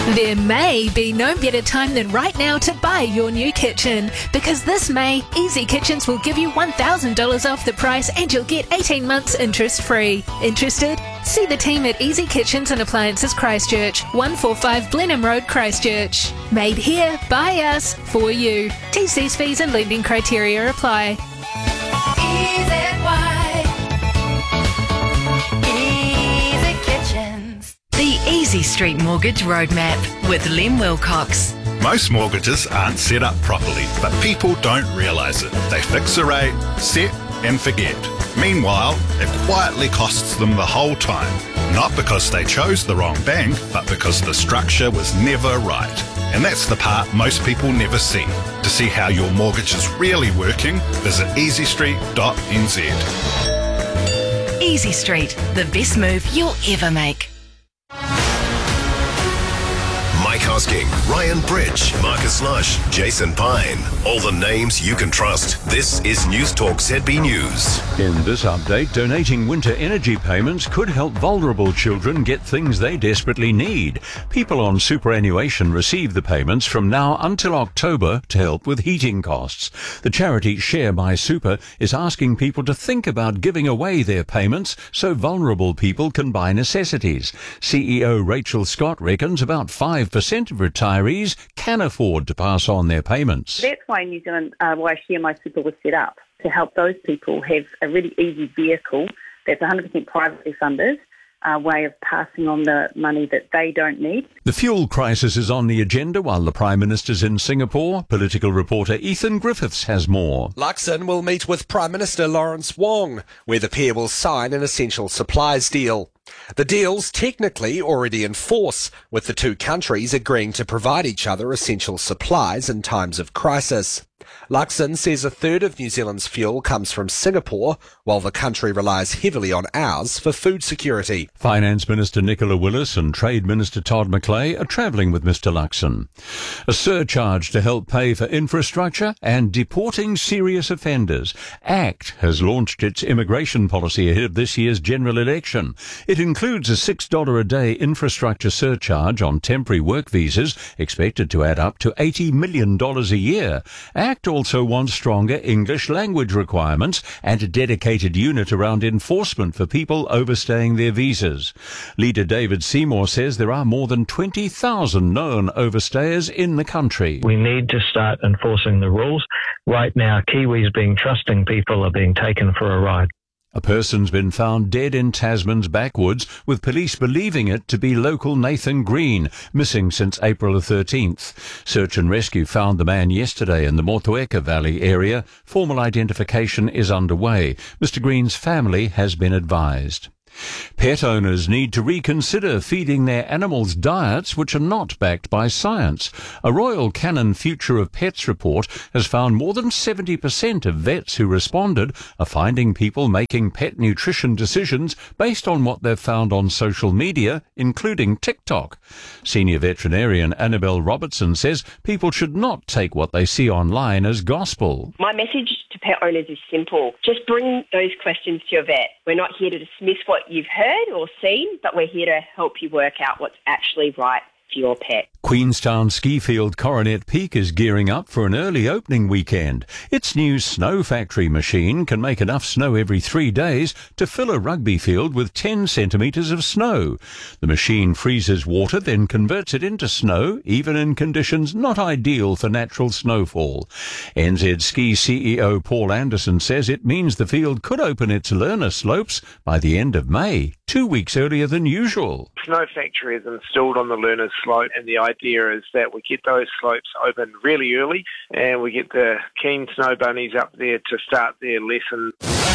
There may be no better time than right now to buy your new kitchen, because this May, Easy Kitchens will give you $1,000 off the price and you'll get 18 months interest-free. Interested? See the team at Easy Kitchens and Appliances Christchurch, 145 Blenheim Road, Christchurch. Made here, by us, for you. TC's fees and lending criteria apply. Easy Kitchens. The Easy Street Mortgage Roadmap with Lem Wilcox. Most mortgages aren't set up properly, but people don't realise it. They fix a rate, set and forget. Meanwhile, it quietly costs them the whole time. Not because they chose the wrong bank, but because the structure was never right. And that's the part most people never see. To see how your mortgage is really working, visit easystreet.nz. Easy Street, the best move you'll ever make. Mike Hosking, Ryan Bridge, Marcus Lush, Jason Pine. All the names you can trust. This is News Talk ZB News. In this update, donating winter energy payments could help vulnerable children get things they desperately need. People on superannuation receive the payments from now until October to help with heating costs. The charity Share My Super is asking people to think about giving away their payments so vulnerable people can buy necessities. CEO Rachel Scott reckons about 5% of retirees can afford to pass on their payments. That's why New Zealand, why Share My Super was set up, to help those people have a really easy vehicle that's 100% privately funded, way of passing on the money that they don't need. The fuel crisis is on the agenda while the Prime Minister's in Singapore. Political reporter Ethan Griffiths has more. Luxon will meet with Prime Minister Lawrence Wong, where the pair will sign an essential supplies deal. The deal's technically already in force, with the two countries agreeing to provide each other essential supplies in times of crisis. Luxon says a third of New Zealand's fuel comes from Singapore, while the country relies heavily on ours for food security. Finance Minister Nicola Willis and Trade Minister Todd McClay are travelling with Mr Luxon. A surcharge to help pay for infrastructure and deporting serious offenders. ACT has launched its immigration policy ahead of this year's general election. It includes a $6 a day infrastructure surcharge on temporary work visas, expected to add up to $80 million a year. ACT also wants stronger English language requirements and a dedicated unit around enforcement for people overstaying their visas. Leader David Seymour says there are more than 20,000 known overstayers in the country. We need to start enforcing the rules. Right now, Kiwis being trusting people are being taken for a ride. A person's been found dead in Tasman's backwoods, with police believing it to be local Nathan Green, missing since April the 13th. Search and rescue found the man yesterday in the Motueka Valley area. Formal identification is underway. Mr Green's family has been advised. Pet owners need to reconsider feeding their animals diets which are not backed by science. A Royal Canin Future of Pets report has found more than 70% of vets who responded are finding people making pet nutrition decisions based on what they've found on social media, including TikTok. Senior veterinarian Annabelle Robertson says people should not take what they see online as gospel. My message to pet owners is simple. Just bring those questions to your vet. We're not here to dismiss what you've heard or seen, but we're here to help you work out what's actually right for your pet. Queenstown Skifield Coronet Peak is gearing up for an early opening weekend. Its new snow factory machine can make enough snow every 3 days to fill a rugby field with 10 centimetres of snow. The machine freezes water, then converts it into snow, even in conditions not ideal for natural snowfall. NZ Ski CEO Paul Anderson says it means the field could open its learner slopes by the end of May, 2 weeks earlier than usual. Snow factory is installed on the learner's slope, and the idea is that we get those slopes open really early and we get the keen snow bunnies up there to start their lesson.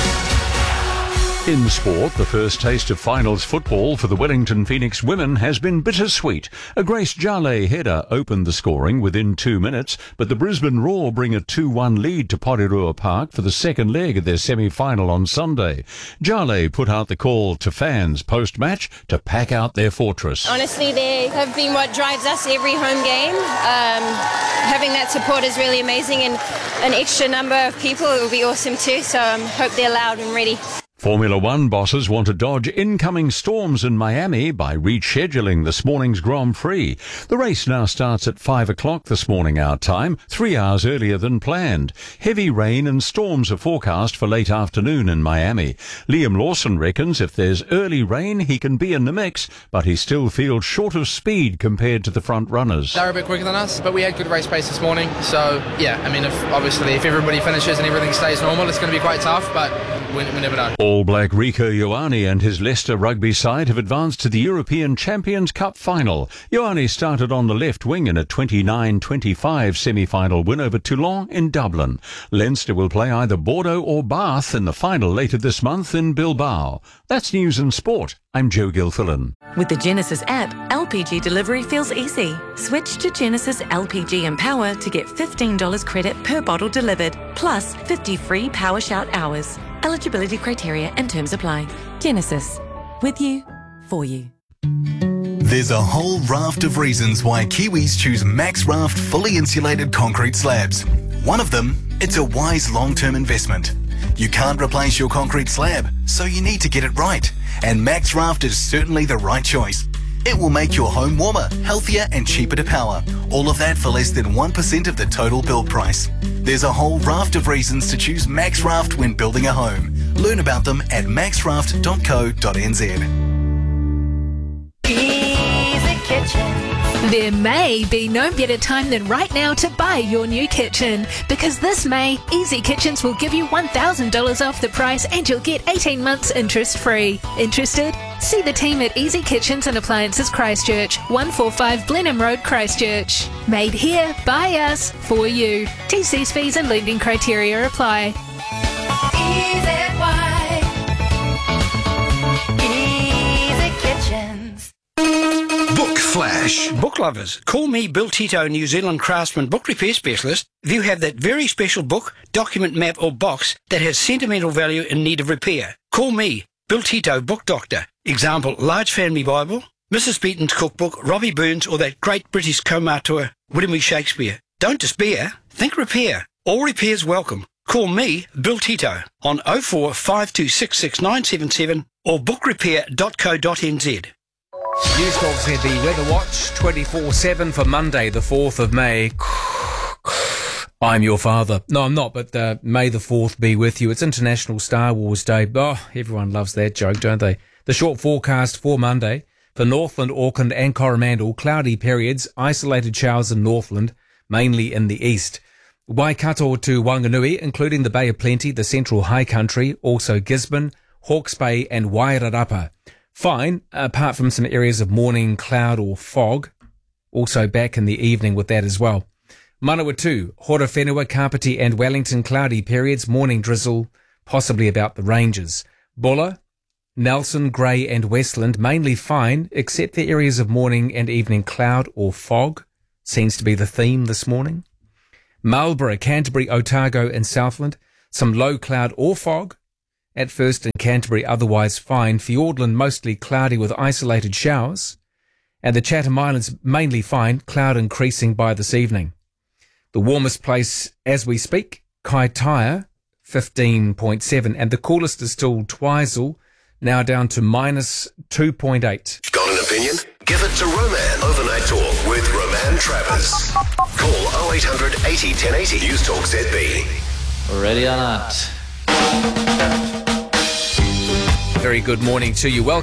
In sport, the first taste of finals football for the Wellington Phoenix women has been bittersweet. A Grace Jale header opened the scoring within 2 minutes, but the Brisbane Roar bring a 2-1 lead to Porirua Park for the second leg of their semi-final on Sunday. Jale put out the call to fans post-match to pack out their fortress. Honestly, they have been what drives us every home game. Having that support is really amazing, and an extra number of people, it will be awesome too, so I hope they're loud and ready. Formula One bosses want to dodge incoming storms in Miami by rescheduling this morning's Grand Prix. The race now starts at 5 o'clock this morning our time, 3 hours earlier than planned. Heavy rain and storms are forecast for late afternoon in Miami. Liam Lawson reckons if there's early rain, he can be in the mix, but he still feels short of speed compared to the front runners. They're a bit quicker than us, but we had good race pace this morning. So, yeah, I mean, if everybody finishes and everything stays normal, it's going to be quite tough, but we never know. All Black Rico Ioane and his Leicester rugby side have advanced to the European Champions Cup final. Ioane started on the left wing in a 29-25 semi-final win over Toulon in Dublin. Leinster will play either Bordeaux or Bath in the final later this month in Bilbao. That's news and sport. I'm Joe Gilfillan. With the Genesis app, LPG delivery feels easy. Switch to Genesis LPG Empower to get $15 credit per bottle delivered, plus 50 free Power Shout hours. Eligibility criteria and terms apply. Genesis. With you, for you. There's a whole raft of reasons why Kiwis choose Max Raft fully insulated concrete slabs. One of them, it's a wise long-term investment. You can't replace your concrete slab, so you need to get it right. And Max Raft is certainly the right choice. It will make your home warmer, healthier and cheaper to power. All of that for less than 1% of the total build price. There's a whole raft of reasons to choose Max Raft when building a home. Learn about them at maxraft.co.nz. Easy Kitchen. There may be no better time than right now to buy your new kitchen, because this May, Easy Kitchens will give you $1,000 off the price and you'll get 18 months interest free. Interested? See the team at Easy Kitchens and Appliances Christchurch, 145 Blenheim Road, Christchurch. Made here, by us, for you. TC's fees and lending criteria apply. Easy Kitchens. Book Flash. Book lovers, call me Bill Tito, New Zealand craftsman book repair specialist. If you have that very special book, document, map or box that has sentimental value in need of repair, call me, Bill Tito, book doctor. Example, Large Family Bible, Mrs. Beaton's cookbook, Robbie Burns or that great British co-auteur, William E. Shakespeare. Don't despair, think repair. All repairs welcome. Call me, Bill Tito, on 04 5266 or bookrepair.co.nz. News Talk ZB Weather Watch 24/7 for Monday the 4th of May. I'm your father. No, I'm not, but May the 4th be with you. It's International Star Wars Day. Oh, everyone loves that joke, don't they? The short forecast for Monday for Northland, Auckland and Coromandel, cloudy periods, isolated showers in Northland, mainly in the east. Waikato to Wanganui, including the Bay of Plenty, the Central High Country, also Gisborne, Hawke's Bay and Wairarapa. Fine, apart from some areas of morning cloud or fog. Also back in the evening with that as well. Manawatu, Horowhenua, Kapiti and Wellington, cloudy periods, morning drizzle, possibly about the ranges. Bulla, Nelson, Grey and Westland, mainly fine, except the areas of morning and evening cloud or fog. Seems to be the theme this morning. Marlborough, Canterbury, Otago and Southland, some low cloud or fog. At first in Canterbury, otherwise fine. Fiordland, mostly cloudy with isolated showers. And the Chatham Islands, mainly fine, cloud increasing by this evening. The warmest place as we speak, Kaitaia, 15.7. And the coolest is still Twizel, now down to -2.8. Got an opinion? Give it to Roman. Overnight Talk with Roman Travers. Call 0800 80 1080. News Talk ZB. Ready or not? Very good morning to you. Welcome.